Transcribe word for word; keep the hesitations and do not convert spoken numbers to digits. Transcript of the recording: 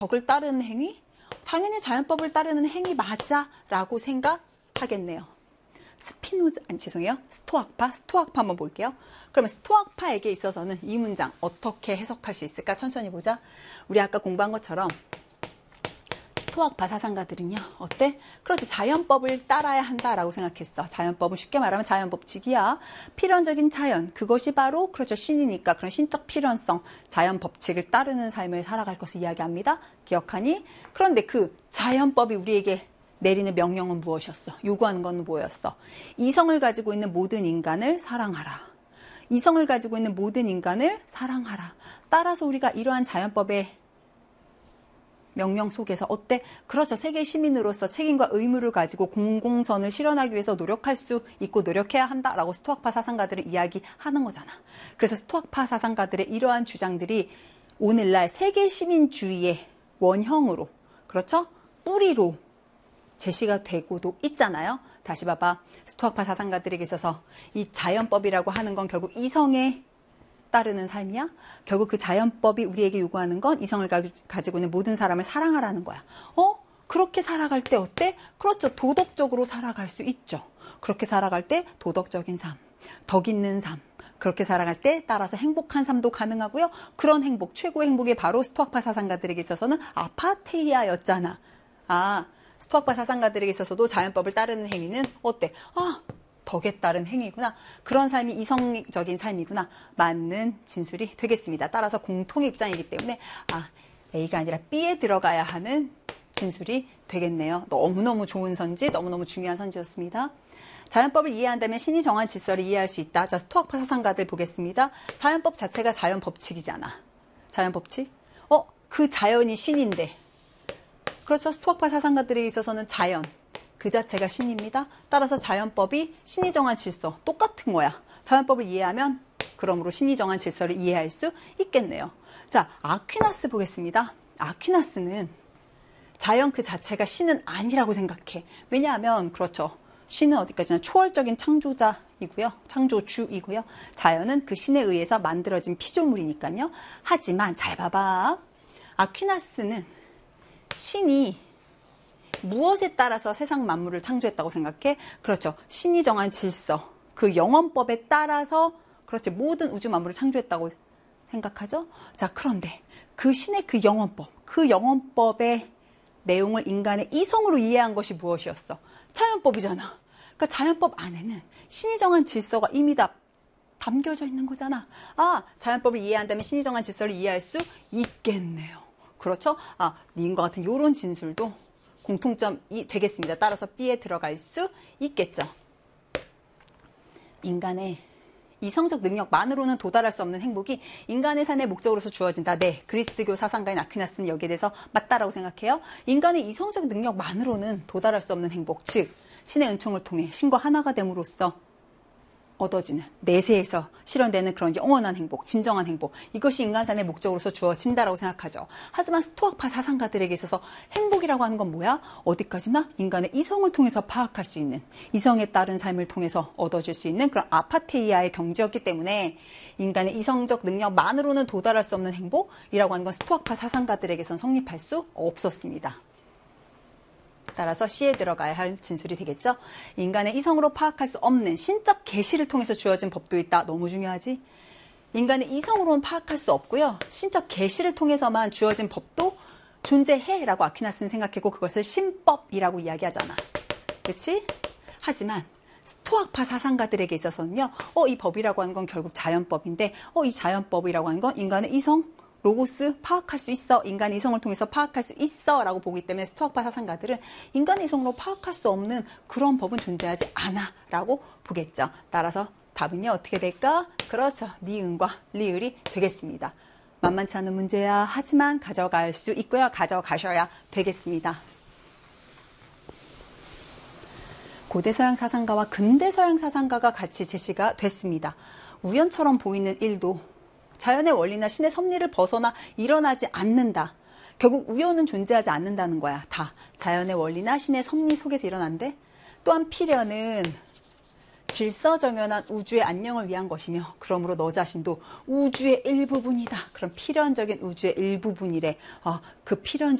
덕을 따르는 행위? 당연히 자연법을 따르는 행위 맞아 라고 생각하겠네요. 스피노자, 아니 죄송해요. 스토아파, 스토아파 한번 볼게요. 그러면 스토아파에게 있어서는 이 문장 어떻게 해석할 수 있을까? 천천히 보자. 우리 아까 공부한 것처럼 스토아파 사상가들은요. 어때? 그렇지. 자연법을 따라야 한다라고 생각했어. 자연법은 쉽게 말하면 자연법칙이야. 필연적인 자연. 그것이 바로 그렇죠. 신이니까 그런 신적 필연성. 자연법칙을 따르는 삶을 살아갈 것을 이야기합니다. 기억하니? 그런데 그 자연법이 우리에게 내리는 명령은 무엇이었어? 요구하는 건 뭐였어? 이성을 가지고 있는 모든 인간을 사랑하라. 이성을 가지고 있는 모든 인간을 사랑하라. 따라서 우리가 이러한 자연법의 명령 속에서 어때? 그렇죠. 세계 시민으로서 책임과 의무를 가지고 공공선을 실현하기 위해서 노력할 수 있고 노력해야 한다라고 스토아파 사상가들을 이야기하는 거잖아. 그래서 스토아파 사상가들의 이러한 주장들이 오늘날 세계 시민주의의 원형으로, 그렇죠? 뿌리로 제시가 되고도 있잖아요. 다시 봐봐. 스토아파 사상가들에게 있어서 이 자연법이라고 하는 건 결국 이성에 따르는 삶이야. 결국 그 자연법이 우리에게 요구하는 건 이성을 가지고 있는 모든 사람을 사랑하라는 거야. 어? 그렇게 살아갈 때 어때? 그렇죠. 도덕적으로 살아갈 수 있죠. 그렇게 살아갈 때 도덕적인 삶, 덕 있는 삶, 그렇게 살아갈 때 따라서 행복한 삶도 가능하고요. 그런 행복, 최고의 행복이 바로 스토아파 사상가들에게 있어서는 아파테이아였잖아. 아, 스토아파 사상가들에게 있어서도 자연법을 따르는 행위는 어때? 아, 덕에 따른 행위구나. 그런 삶이 이성적인 삶이구나. 맞는 진술이 되겠습니다. 따라서 공통의 입장이기 때문에 아, A가 아니라 B에 들어가야 하는 진술이 되겠네요. 너무너무 좋은 선지, 너무너무 중요한 선지였습니다. 자연법을 이해한다면 신이 정한 질서를 이해할 수 있다. 자, 스토아파 사상가들 보겠습니다. 자연법 자체가 자연법칙이잖아. 자연법칙? 어, 그 자연이 신인데. 그렇죠. 스토아파 사상가들에 있어서는 자연. 그 자체가 신입니다. 따라서 자연법이 신이 정한 질서 똑같은 거야. 자연법을 이해하면 그러므로 신이 정한 질서를 이해할 수 있겠네요. 자, 아퀴나스 보겠습니다. 아퀴나스는 자연 그 자체가 신은 아니라고 생각해. 왜냐하면 그렇죠. 신은 어디까지나 초월적인 창조자이고요. 창조주이고요. 자연은 그 신에 의해서 만들어진 피조물이니까요. 하지만 잘 봐봐. 아퀴나스는 신이 무엇에 따라서 세상 만물을 창조했다고 생각해? 그렇죠. 신이 정한 질서, 그 영원법에 따라서 그렇지 모든 우주 만물을 창조했다고 생각하죠. 자, 그런데 그 신의 그 영원법, 그 영원법의 내용을 인간의 이성으로 이해한 것이 무엇이었어? 자연법이잖아. 그러니까 자연법 안에는 신이 정한 질서가 이미 다 담겨져 있는 거잖아. 아, 자연법을 이해한다면 신이 정한 질서를 이해할 수 있겠네요. 그렇죠? 아, 님과 같은 이런 진술도 공통점이 되겠습니다. 따라서 B에 들어갈 수 있겠죠. 인간의 이성적 능력만으로는 도달할 수 없는 행복이 인간의 삶의 목적으로서 주어진다. 네, 그리스도교 사상가인 아퀴나스는 여기에 대해서 맞다라고 생각해요. 인간의 이성적 능력만으로는 도달할 수 없는 행복, 즉 신의 은총을 통해 신과 하나가 됨으로써 얻어지는 내세에서 실현되는 그런 영원한 행복, 진정한 행복, 이것이 인간 삶의 목적으로서 주어진다라고 생각하죠. 하지만 스토아파 사상가들에게 있어서 행복이라고 하는 건 뭐야? 어디까지나 인간의 이성을 통해서 파악할 수 있는, 이성에 따른 삶을 통해서 얻어질 수 있는 그런 아파테이아의 경지였기 때문에 인간의 이성적 능력만으로는 도달할 수 없는 행복이라고 하는 건 스토아파 사상가들에게선 성립할 수 없었습니다. 따라서 C에 들어가야 할 진술이 되겠죠. 인간의 이성으로 파악할 수 없는 신적 계시를 통해서 주어진 법도 있다. 너무 중요하지. 인간의 이성으로는 파악할 수 없고요. 신적 계시를 통해서만 주어진 법도 존재해 라고 아퀴나스는 생각했고 그것을 신법이라고 이야기하잖아. 그렇지? 하지만 스토아파 사상가들에게 있어서는요. 어, 이 법이라고 하는 건 결국 자연법인데 어, 이 자연법이라고 하는 건 인간의 이성, 로고스 파악할 수 있어. 인간의 이성을 통해서 파악할 수 있어 라고 보기 때문에 스토아파 사상가들은 인간의 이성으로 파악할 수 없는 그런 법은 존재하지 않아 라고 보겠죠. 따라서 답은요 어떻게 될까? 그렇죠. 니은과 리을이 되겠습니다. 만만치 않은 문제야. 하지만 가져갈 수 있고요. 가져가셔야 되겠습니다. 고대 서양 사상가와 근대 서양 사상가가 같이 제시가 됐습니다. 우연처럼 보이는 일도 자연의 원리나 신의 섭리를 벗어나 일어나지 않는다. 결국 우연은 존재하지 않는다는 거야. 다 자연의 원리나 신의 섭리 속에서 일어난대. 또한 필연은 질서정연한 우주의 안녕을 위한 것이며 그러므로 너 자신도 우주의 일부분이다. 그럼 필연적인 우주의 일부분이래. 어, 그 필연적